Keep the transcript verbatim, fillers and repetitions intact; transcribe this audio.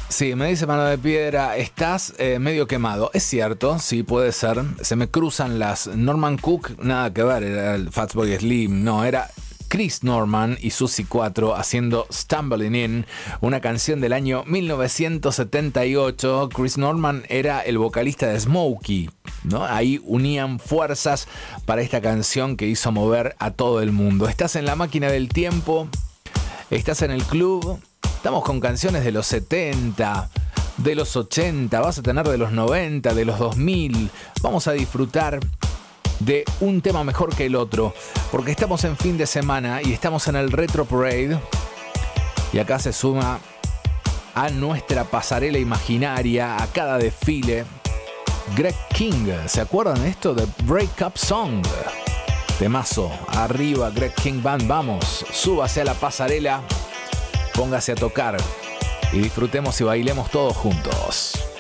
Sí, me dice Mano de Piedra, estás eh, medio quemado. Es cierto, sí, puede ser. Se me cruzan las Norman Cook, nada que ver, era el Fatboy Slim, no, era Chris Norman y Susie cuatro haciendo Stumbling In, una canción del año mil novecientos setenta y ocho. Chris Norman era el vocalista de Smokey, ¿no? Ahí unían fuerzas para esta canción que hizo mover a todo el mundo. Estás en la máquina del tiempo, estás en el club. Estamos con canciones de los setenta, de los ochenta, vas a tener de los noventa, de los dos mil. Vamos a disfrutar de un tema mejor que el otro, porque estamos en fin de semana y estamos en el Retro Parade. Y acá se suma a nuestra pasarela imaginaria, a cada desfile, Greg King. ¿Se acuerdan de esto? De Break Up Song. Temazo. Arriba, Greg King Band. Vamos, súbase a la pasarela. Póngase a tocar y disfrutemos y bailemos todos juntos.